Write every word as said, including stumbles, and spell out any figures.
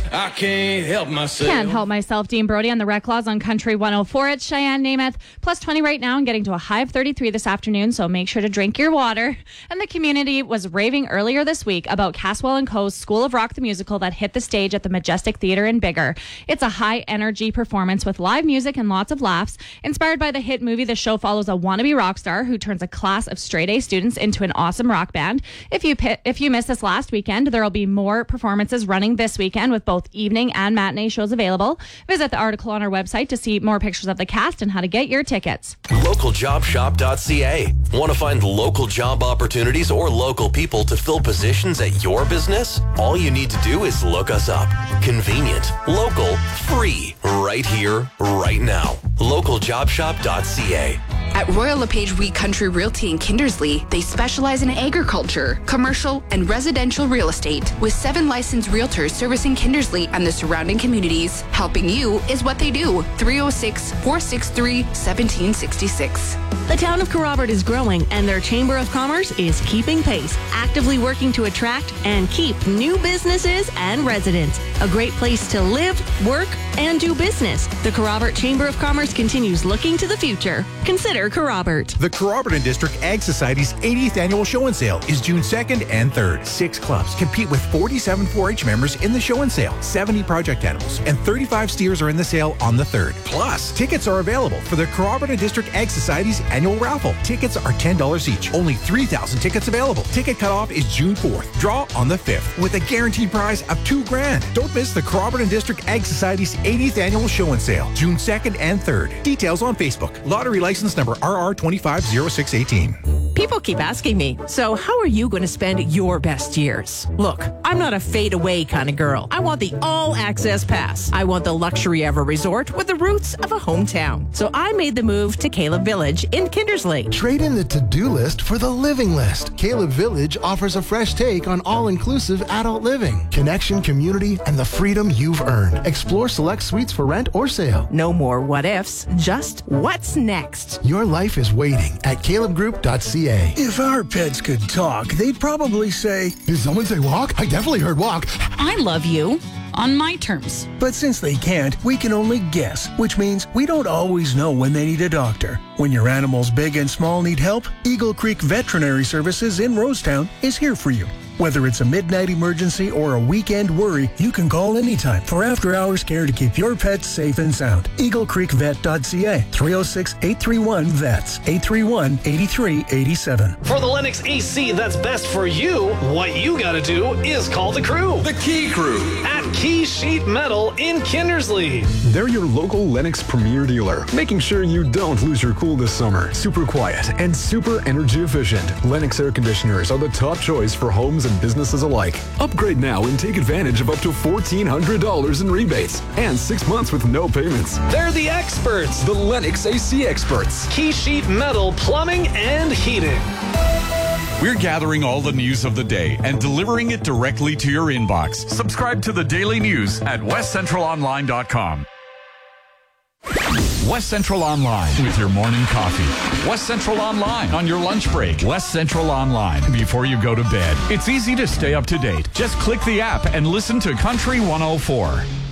I can't help myself. Can't help myself. Dean Brody on the Rec Laws on Country one oh four at Cheyenne, Namath. Plus twenty right now and getting to a high of thirty-three this afternoon, so make sure to drink your water. And the community was raving earlier this week about Caswell and Co.'s School of Rock the Musical that hit the stage at the Majestic Theatre in Biggar. It's a high-energy performance with live music and lots of laughs. Inspired by the hit movie, the show follows a wannabe rock star who turns a class of straight-A students into an awesome rock band. If you pi- if you missed this last weekend, there will be more performances running this weekend with both evening and matinee shows available. Visit the article on our website to see more pictures of the cast and how to get your tickets. local job shop dot c a. Want to find local job opportunities or local people to fill positions at your business? All you need to do is look us up. Convenient, local, free, right here, right now. local job shop dot c a. At Royal LePage Wheat Country Realty in Kindersley, they specialize in agriculture, commercial, and residential real estate with seven licensed realtors servicing Kindersley and the surrounding communities. Helping you is what they do. three oh six, four six three, one seven six six. The town of Kerrobert is growing, and their Chamber of Commerce is keeping pace, actively working to attract and keep new businesses and residents. A great place to live, work, and do business. The Kerrobert Chamber of Commerce continues looking to the future. Consider Kerrobert. The Kerrobert and District Ag Society's eightieth Annual Show and Sale is June second and third. Six clubs compete with forty-seven four H members in the show and sale. seventy project animals and thirty-five steers are in the sale on the third. Plus, tickets are available for the Kerrobert and District Ag Society's annual raffle. Tickets are ten dollars each. Only three thousand tickets available. Ticket cutoff is June fourth. Draw on the fifth with a guaranteed prize of two grand. Don't miss the Kerrobert and District Ag Society's eightieth Annual Show and Sale, June second and third. Details on Facebook. Lottery license number R R two five zero six one eight. People keep asking me, so how are you going to spend your best years? Look, I'm not a fade away kind of girl. I want the all access pass. I want the luxury of a resort with the roots of a hometown. So I made the move to Caleb Village in Kindersley. Trade in the to-do list for the living list. Caleb Village offers a fresh take on all-inclusive adult living, connection, community, and the freedom you've earned. Explore select suites for rent or sale. No more what ifs, just what's next. Your life is waiting at caleb group dot c a. If our pets could talk, they'd probably say, "Did someone say walk? I definitely heard walk." I love you. On my terms. But since they can't, we can only guess, which means we don't always know when they need a doctor. When your animals big and small need help, Eagle Creek Veterinary Services in Rosetown is here for you. Whether it's a midnight emergency or a weekend worry, you can call anytime for after-hours care to keep your pets safe and sound. eagle creek vet dot c a, three oh six, eight three one, V E T S, eight three one, eight three eight seven. For the Lennox A C that's best for you, what you gotta do is call the crew. The Key Crew. At Key Sheet Metal in Kindersley. They're your local Lennox Premier dealer, making sure you don't lose your cool this summer. Super quiet and super energy efficient. Lennox air conditioners are the top choice for homes and businesses alike. Upgrade now and take advantage of up to fourteen hundred dollars in rebates and six months with no payments. They're the experts. The Lennox A C experts. Key Sheet Metal Plumbing and Heating. We're gathering all the news of the day and delivering it directly to your inbox. Subscribe to the Daily News at west central online dot com. West Central Online with your morning coffee. West Central Online on your lunch break. West Central Online before you go to bed. It's easy to stay up to date. Just click the app and listen to Country one oh four.